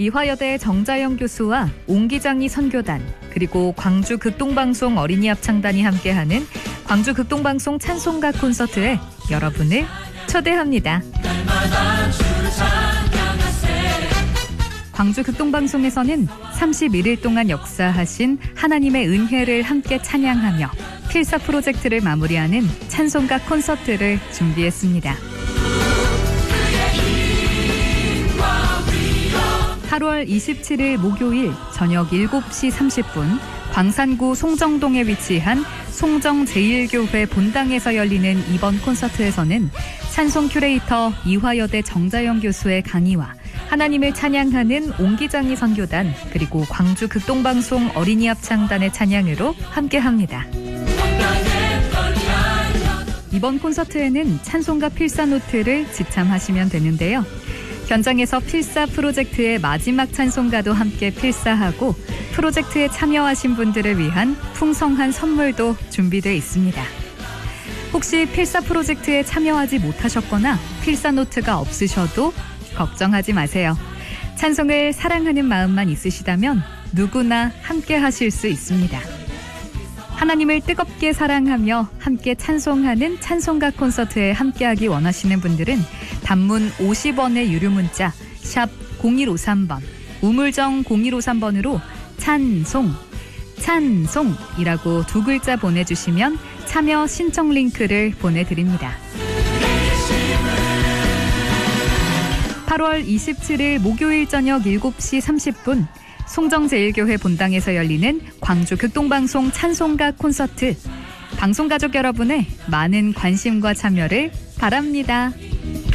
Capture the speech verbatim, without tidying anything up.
이화여대 정자영 교수와 옹기장리 선교단 그리고 광주 극동방송 어린이 합창단이 함께하는 광주 극동방송 찬송가 콘서트에 여러분을 초대합니다. 광주 극동방송에서는 삼십일 일 동안 역사하신 하나님의 은혜를 함께 찬양하며 필사 프로젝트를 마무리하는 찬송가 콘서트를 준비했습니다. 팔월 이십칠일 목요일 저녁 일곱 시 삼십 분 광산구 송정동에 위치한 송정제일교회 본당에서 열리는 이번 콘서트에서는 찬송 큐레이터 이화여대 정자영 교수의 강의와 하나님을 찬양하는 옹기장리 선교단 그리고 광주 극동방송 어린이 합창단의 찬양으로 함께합니다. 이번 콘서트에는 찬송가 필사 노트를 지참하시면 되는데요. 현장에서 필사 프로젝트의 마지막 찬송가도 함께 필사하고 프로젝트에 참여하신 분들을 위한 풍성한 선물도 준비되어 있습니다. 혹시 필사 프로젝트에 참여하지 못하셨거나 필사 노트가 없으셔도 걱정하지 마세요. 찬송을 사랑하는 마음만 있으시다면 누구나 함께 하실 수 있습니다. 하나님을 뜨겁게 사랑하며 함께 찬송하는 찬송가 콘서트에 함께하기 원하시는 분들은 단문 오십 원의 유료 문자 샵 공일오삼 번 우물정 공일오삼 번으로 찬송, 찬송이라고 두 글자 보내주시면 참여 신청 링크를 보내드립니다. 팔월 이십칠일 목요일 저녁 일곱 시 삼십 분 송정제일교회 본당에서 열리는 광주 극동방송 찬송가 콘서트. 방송가족 여러분의 많은 관심과 참여를 바랍니다.